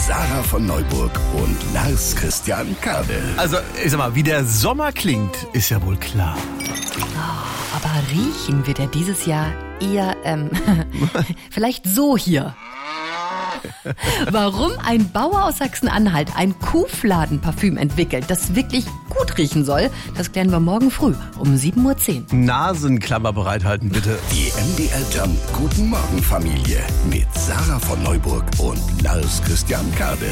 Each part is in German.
Sarah von Neuburg und Lars Christian Kade. Also, ich sag mal, wie der Sommer klingt, ist ja wohl klar. Oh, aber riechen wird er dieses Jahr eher, vielleicht so hier. Warum ein Bauer aus Sachsen-Anhalt ein Kuhfladenparfüm entwickelt, das wirklich gut riechen soll, das klären wir morgen früh um 7:10 Uhr. Nasenklammer bereithalten, bitte. Die MDR Jump Guten Morgen Familie mit Sarah von Neuburg und Lars Christian Kade.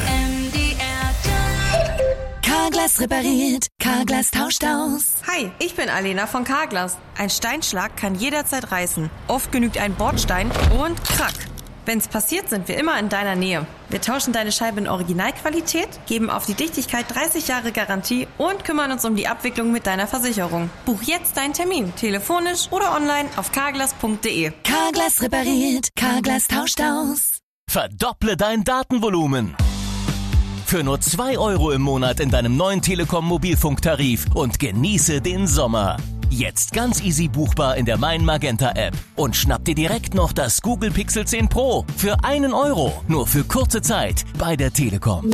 Carglass repariert, Carglass tauscht aus. Hi, ich bin Alena von Carglass. Ein Steinschlag kann jederzeit reißen. Oft genügt ein Bordstein und krack. Wenn's passiert, sind wir immer in deiner Nähe. Wir tauschen deine Scheibe in Originalqualität, geben auf die Dichtigkeit 30 Jahre Garantie und kümmern uns um die Abwicklung mit deiner Versicherung. Buch jetzt deinen Termin, telefonisch oder online auf carglass.de. Carglass repariert, Carglass tauscht aus. Verdopple dein Datenvolumen. Für nur 2 € im Monat in deinem neuen Telekom-Mobilfunktarif und genieße den Sommer. Jetzt ganz easy buchbar in der Mein Magenta App. Und schnapp dir direkt noch das Google Pixel 10 Pro für 1 €. Nur für kurze Zeit bei der Telekom.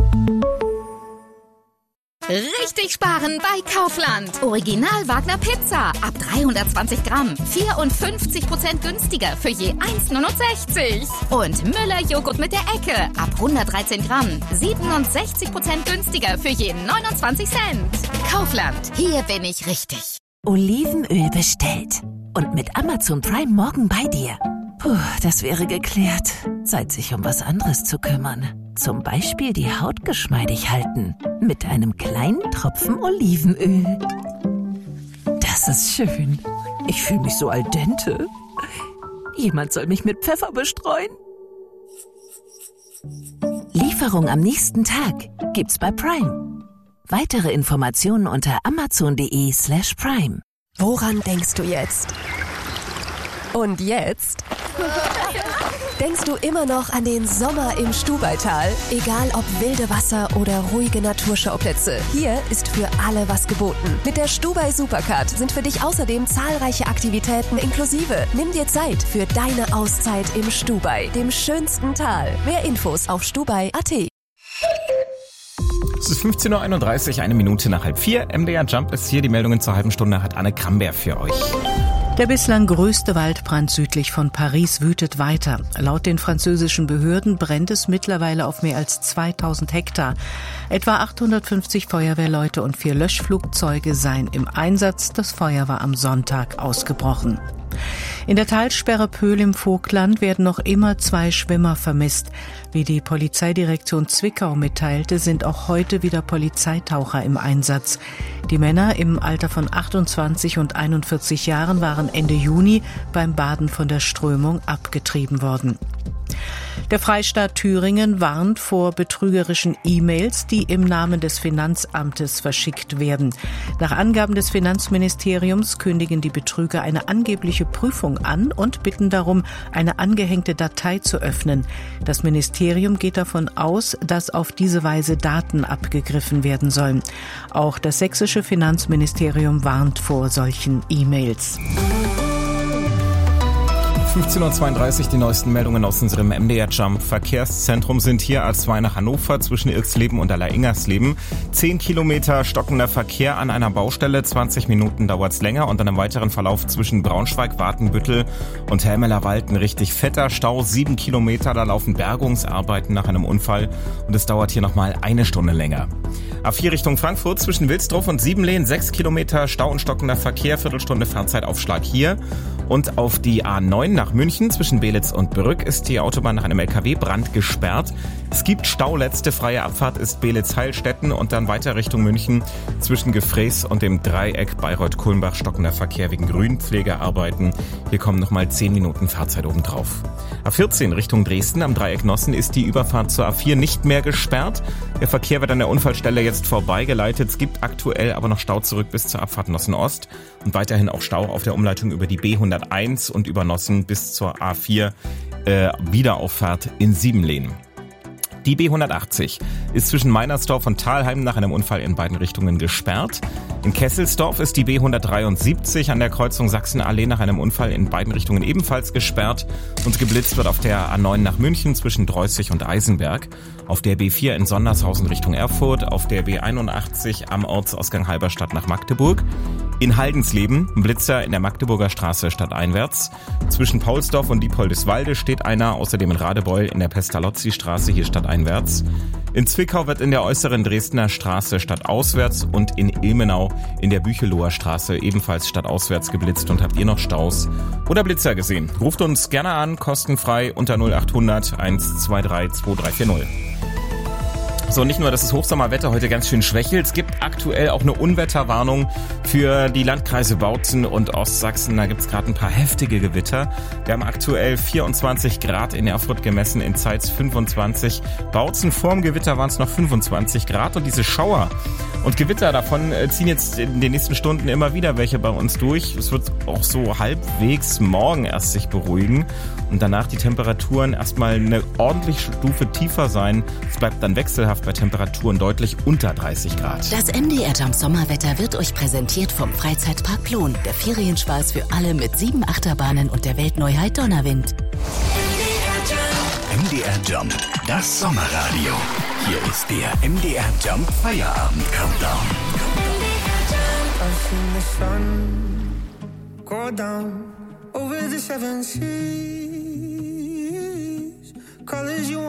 Richtig sparen bei Kaufland. Original Wagner Pizza ab 320 Gramm. 54% günstiger für je 1,69 €. Und Müller Joghurt mit der Ecke ab 113 Gramm. 67% günstiger für je 29 Cent. Kaufland, hier bin ich richtig. Olivenöl bestellt. Und mit Amazon Prime morgen bei dir. Puh, das wäre geklärt. Zeit, sich um was anderes zu kümmern. Zum Beispiel die Haut geschmeidig halten. Mit einem kleinen Tropfen Olivenöl. Das ist schön. Ich fühle mich so al dente. Jemand soll mich mit Pfeffer bestreuen. Lieferung am nächsten Tag gibt's bei Prime. Weitere Informationen unter amazon.de/prime. Woran denkst du jetzt? Und jetzt? Denkst du immer noch an den Sommer im Stubaital? Egal ob wilde Wasser oder ruhige Naturschauplätze, hier ist für alle was geboten. Mit der Stubai Supercard sind für dich außerdem zahlreiche Aktivitäten inklusive. Nimm dir Zeit für deine Auszeit im Stubai, dem schönsten Tal. Mehr Infos auf stubai.at. Es ist 15:31 Uhr, 1 Minute nach 3:30. MDR Jump ist hier. Die Meldungen zur halben Stunde hat Anne Kramberg für euch. Der bislang größte Waldbrand südlich von Paris wütet weiter. Laut den französischen Behörden brennt es mittlerweile auf mehr als 2000 Hektar. Etwa 850 Feuerwehrleute und 4 Löschflugzeuge seien im Einsatz. Das Feuer war am Sonntag ausgebrochen. In der Talsperre Pöhl im Vogtland werden noch immer 2 Schwimmer vermisst. Wie die Polizeidirektion Zwickau mitteilte, sind auch heute wieder Polizeitaucher im Einsatz. Die Männer im Alter von 28 und 41 Jahren waren Ende Juni beim Baden von der Strömung abgetrieben worden. Der Freistaat Thüringen warnt vor betrügerischen E-Mails, die im Namen des Finanzamtes verschickt werden. Nach Angaben des Finanzministeriums kündigen die Betrüger eine angebliche Prüfung an und bitten darum, eine angehängte Datei zu öffnen. Das Ministerium geht davon aus, dass auf diese Weise Daten abgegriffen werden sollen. Auch das sächsische Finanzministerium warnt vor solchen E-Mails. 15:32 Uhr, die neuesten Meldungen aus unserem MDR Jump. Verkehrszentrum sind hier A2 nach Hannover zwischen Ilksleben und Allersingersleben. 10 Kilometer stockender Verkehr an einer Baustelle, 20 Minuten dauert's länger und dann im weiteren Verlauf zwischen Braunschweig, Watenbüttel und Helmelerwald ein richtig fetter Stau, 7 Kilometer, da laufen Bergungsarbeiten nach einem Unfall und es dauert hier nochmal 1 Stunde länger. A4 Richtung Frankfurt zwischen Wilsdruff und Siebenlehn, 6 Kilometer Stau und stockender Verkehr, Viertelstunde Fahrzeitaufschlag hier. Und auf die A9 nach München zwischen Belitz und Brück ist die Autobahn nach einem LKW-Brand gesperrt. Es gibt Stau, letzte freie Abfahrt ist Belitz-Heilstätten und dann weiter Richtung München zwischen Gefrees und dem Dreieck Bayreuth-Kulmbach stockender Verkehr wegen Grünpflegearbeiten. Hier kommen nochmal 10 Minuten Fahrzeit obendrauf. A14 Richtung Dresden am Dreieck Nossen ist die Überfahrt zur A4 nicht mehr gesperrt. Der Verkehr wird an der Unfallstelle jetzt vorbeigeleitet. Es gibt aktuell aber noch Stau zurück bis zur Abfahrt Nossen Ost und weiterhin auch Stau auf der Umleitung über die B101 und über Nossen bis zur A4 Wiederauffahrt in Siebenlehn. Die B180 ist zwischen Meinersdorf und Thalheim nach einem Unfall in beiden Richtungen gesperrt. In Kesselsdorf ist die B173 an der Kreuzung Sachsenallee nach einem Unfall in beiden Richtungen ebenfalls gesperrt und geblitzt wird auf der A9 nach München zwischen Dreußig und Eisenberg, auf der B4 in Sondershausen Richtung Erfurt, auf der B81 am Ortsausgang Halberstadt nach Magdeburg. In Haldensleben ein Blitzer in der Magdeburger Straße stadteinwärts. Zwischen Paulsdorf und Diepoldeswalde steht einer, außerdem in Radebeul in der Pestalozzi-Straße hier stadteinwärts. In Zwickau wird in der äußeren Dresdner Straße stadtauswärts und in Ilmenau in der Bücheloher Straße ebenfalls stadtauswärts geblitzt. Und habt ihr noch Staus oder Blitzer gesehen? Ruft uns gerne an, kostenfrei unter 0800 123 2340. So, nicht nur, dass das Hochsommerwetter heute ganz schön schwächelt, es gibt aktuell auch eine Unwetterwarnung für die Landkreise Bautzen und Ostsachsen. Da gibt's gerade ein paar heftige Gewitter. Wir haben aktuell 24 Grad in Erfurt gemessen, in Zeitz 25. Bautzen vorm Gewitter waren es noch 25 Grad und diese Schauer und Gewitter davon ziehen jetzt in den nächsten Stunden immer wieder welche bei uns durch. Es wird auch so halbwegs morgen erst sich beruhigen und danach die Temperaturen erstmal eine ordentliche Stufe tiefer sein. Es bleibt dann wechselhaft bei Temperaturen deutlich unter 30 Grad. Das MDR Jump Sommerwetter wird euch präsentiert vom Freizeitpark Plon. Der Ferienspaß für alle mit 7 Achterbahnen und der Weltneuheit Donnerwind. MDR Jump, das Sommerradio. Hier ist der MDR Jump Feierabend-Countdown. I've seen the sun go down over the 7 seas. Colors you